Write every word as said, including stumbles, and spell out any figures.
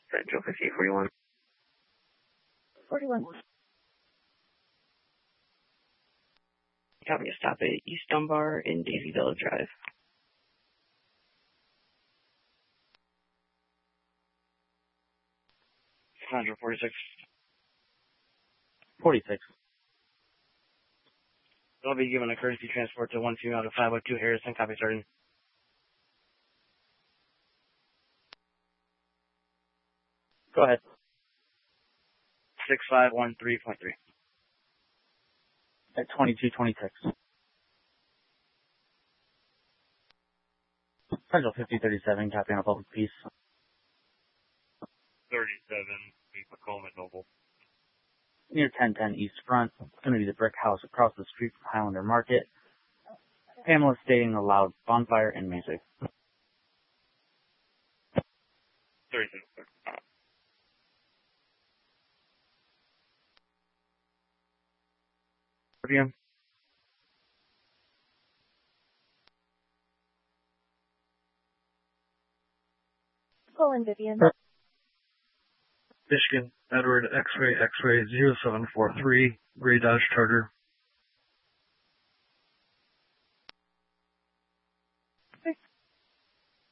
Central fifty forty-one. forty-one. Got me to stop at East Dunbar in Daisy Villa Drive. one forty-six. forty-six. I'll be given a courtesy transport to one female to five oh two Harrison. Copy, Sergeant. Go ahead. six five one three point three. At twenty-two twenty-six. Central fifty thirty-seven, copy on a public peace. thirty-seven, McCollum Noble. Near ten ten East Front. It's going to be the brick house across the street from Highlander Market. Pamela stating a loud bonfire and music. thirty-seven, sir. four p.m. Call in, Vivian. Michigan, Edward, X-ray, X-ray, zero seven four three, Gray Dodge Charger.